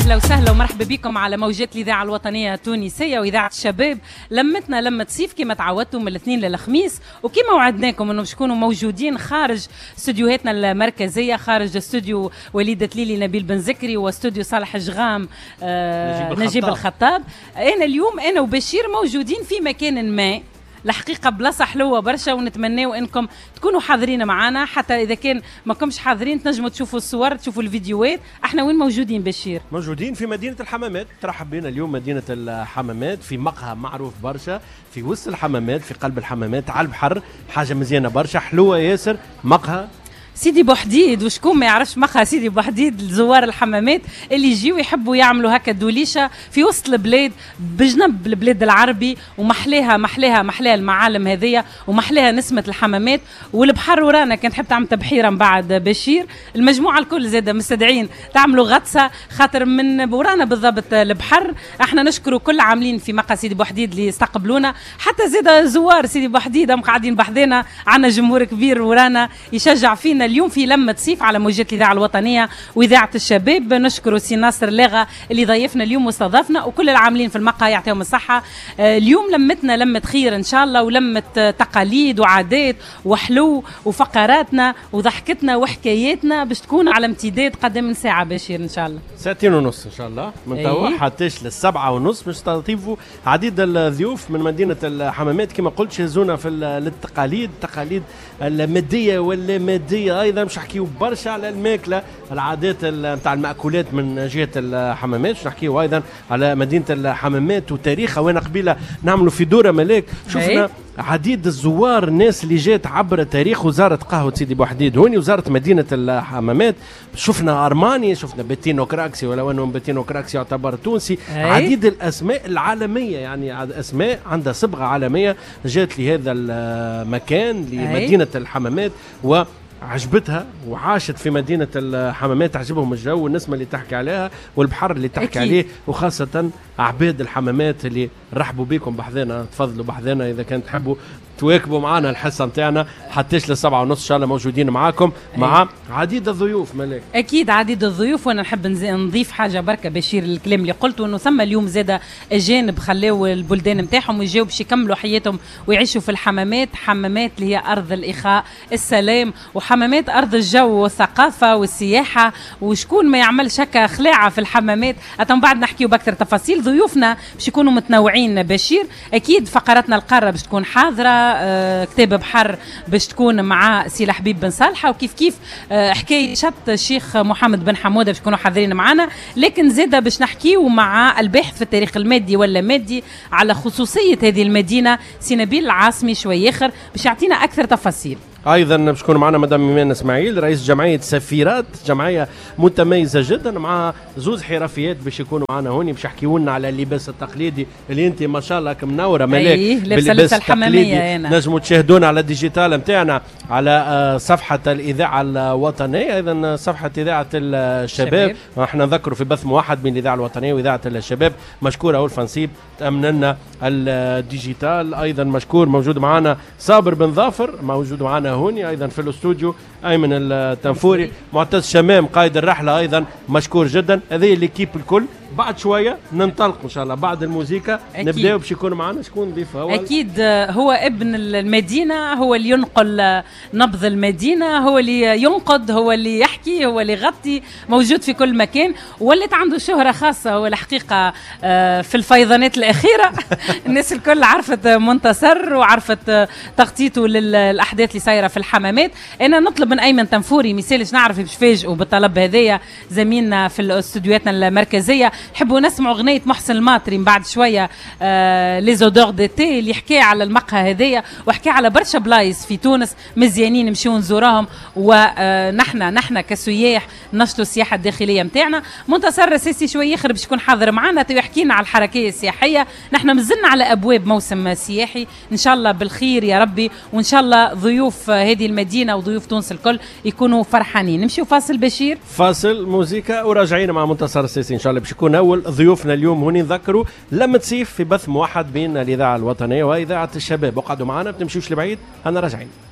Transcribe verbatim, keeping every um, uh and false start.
أهلا وسهلا ومرحبا بكم على موجات الإذاعة الوطنية التونسية وإذاعة الشباب. لمتنا لمة صيف كما تعودتوا من الاثنين للخميس، وكما وعدناكم أنه باش تكونوا موجودين خارج استوديوهاتنا المركزية، خارج استوديو وليدة ليلي نبيل بن زكري واستوديو صالح جغام آه نجيب, نجيب الخطاب. أنا اليوم أنا وبشير موجودين في مكان ما، الحقيقة بلاصة حلوة برشا، ونتمناو انكم تكونوا حاضرين معنا. حتى اذا كان ما كنتش حاضرين تنجموا تشوفوا الصور، تشوفوا الفيديوهات. احنا وين موجودين بشير؟ موجودين في مدينة الحمامات. ترحب بنا اليوم مدينة الحمامات في مقهى معروف برشا في وسط الحمامات، في قلب الحمامات على البحر. حاجة مزيانة برشا، حلوة ياسر. مقهى سيدي بوحديد، وشكون ما يعرفش مقهى سيدي بوحديد؟ زوار الحمامات اللي يجيو يحبوا يعملوا هكا دوليشه في وسط البلاد بجنب البلاد العربي، ومحلاها محلاها محلاها المعالم هذيا، ومحلاها نسمه الحمامات والبحر. ورانا كان تحب تعمل تبحيره من بعد بشير، المجموعه الكل زاده مستدعين تعملوا غطسه، خاطر من ورانا بالضبط البحر. احنا نشكروا كل عاملين في مقهى سيدي بوحديد اللي استقبلونا، حتى زاده زوار سيدي بوحديد هم قاعدين بحذنا، عندنا جمهور كبير ورانا يشجع فينا اليوم في لمة صيف على موجات الإذاعة الوطنية وإذاعة الشباب. نشكر سي ناصر لاغا اللي ضيفنا اليوم واستضافنا، وكل العاملين في المقهى يعطيهم الصحة. اليوم لمتنا لمة خير إن شاء الله، ولمة تقاليد وعادات وحلو وفقراتنا وضحكتنا وحكاياتنا باش تكون على امتداد قدم من ساعة بشير إن شاء الله، ساعتين ونص إن شاء الله، من توا أيه. حتىش للسبعة ونص باش تضيفوا عديد الضيوف من مدينة الحمامات كما قلت، شازونا في التقاليد، التقاليد المادية ولا مادية ايضا. مش نحكيو برشا على الماكله، العادات نتاع المأكولات من جهه الحمامات، مش نحكيو ايضا على مدينه الحمامات وتاريخها. وانا قبيله نعملوا في دوره ملاك شفنا عديد الزوار، الناس اللي جات عبر تاريخ وزاره قهوه سيدي بوحديد هوني، وزاره مدينه الحمامات. شفنا ارماني، شفنا بيتينو كراكسي، ولو انه بيتينو كراكسي يعتبر تونسي. أي. عديد الاسماء العالميه، يعني اسماء عندها صبغه عالميه جات لهذا المكان لمدينه أي. الحمامات و عجبتها وعاشت في مدينة الحمامات، عجبهم الجو والنسمة اللي تحكي عليها والبحر اللي تحكي أكيد. عليه، وخاصة عباد الحمامات اللي رحبوا بكم بحذنا. تفضلوا بحذنا إذا كان تحبوا تواكبوا معنا الحصة متاعنا حتىش لسبعة ونص إن شاء الله موجودين معاكم مع عديد الضيوف ملاك. أكيد عديد الضيوف. وأنا نحب نضيف حاجة بركة بشير الكلام اللي قلته، إنه ثم اليوم زادة أجانب خلاو البلدان متاعهم ويجاو باش يكملوا حياتهم ويعيشوا في الحمامات. حمامات اللي هي أرض الإخاء، السلام، وحمامات أرض الجو والثقافة والسياحة، وشكون ما يعملش هكا خلاعة في الحمامات. أتم بعد نحكيو بأكثر تفاصيل. ضيوفنا باش يكونوا متنوعين بشير، أكيد فقراتنا القارة باش تكون حاضرة، آه كتاب بحر باش تكون مع سي لحبيب بن صالحة، وكيف كيف آه حكاية شط الشيخ محمد بن حمودة باش يكونوا حاضرين معنا. لكن زادة باش نحكيو مع الباحث في التاريخ المادي ولا مادي على خصوصية هذه المدينة سي نبيل العاصمي شويخر باش يعطينا أكثر تفاصيل. ايضا باش تكون معنا مدام ايمان اسماعيل رئيس جمعيه سفيرات، جمعيه متميزه جدا، مع زوز حرفيات باش يكونوا معنا هوني باش يحكيوا لنا على اللباس التقليدي اللي انت ما شاء الله منوره ملاك أيه باللباس الحماميه. نجموا تشاهدونا على الديجيتال نتاعنا على صفحه الاذاعه الوطنيه، ايضا صفحه اذاعه الشباب. احنا نذكروا في بث موحد بين الاذاعه الوطنيه واذاعه الشباب. مشكوره اول فنسيب تامن لنا الديجيتال. ايضا مشكور موجود معنا صابر بن ظافر، موجود معنا هوني ايضا في الاستوديو. ايمن التنفوري، معتز شمام قائد الرحله ايضا مشكور جدا. هذه الليكيب الكل. بعد شويه ننطلق ان شاء الله بعد الموسيقى نبداو باش يكون معنا شكون ضيف اول. اكيد هو ابن المدينه، هو اللي ينقل نبض المدينه، هو اللي ينقد، هو اللي يحكي، هو اللي يغطي، موجود في كل مكان، ولات عنده شهره خاصه. هو الحقيقه في الفيضانات الاخيره الناس الكل عرفت منتصر وعرفت تغطيته للاحداث اللي صايره في الحمامات. انا نطلب من ايمن تنفوري مثالش نعرف باش فاجئوا بالطلب هذايا زميلنا في الاستوديوهاتنا المركزيه. حبوا نسمعوا اغنيه محسن الماطري من بعد شويه آه لي زودور ديتي اللي حكى على المقهى هذايا وحكى على برشا بلايص في تونس مزيانين نمشيو نزوراهم، ونحن نحن كسياح نشطوا السياحه الداخليه نتاعنا. منتصر الرساسي شويه يخرب باش يكون حاضر معنا يحكي لنا على الحركيه السياحيه. نحن مازلنا على ابواب موسم سياحي ان شاء الله بالخير يا ربي، وان شاء الله ضيوف هذه المدينه وضيوف تونس الكل يكونوا فرحانين. نمشيو فاصل بشير، فاصل موسيقى وراجعين مع منتصر الرساسي ان شاء الله باش يكون اول ضيوفنا اليوم. هوني نذكروا لما تصيف في بث موحد بين الاذاعه الوطنيه واذاعه الشباب. اقعدوا معنا ما تمشيوش لبعيد، انا راجعين.